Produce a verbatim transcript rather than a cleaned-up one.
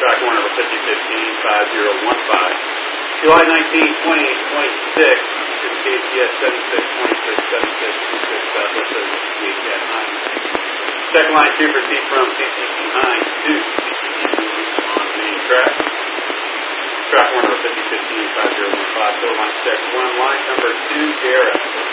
track one number fifty fifteen five zero one five. July nineteenth, twenty twenty-six, K T S seventy-six twenty-six seventy-six twenty-six, Southwest K T S nine. Check line two proceed from C C T nine to C C T on main track. Track one number fifty fifteen five zero one five, fill line check one, line number two, Garrett.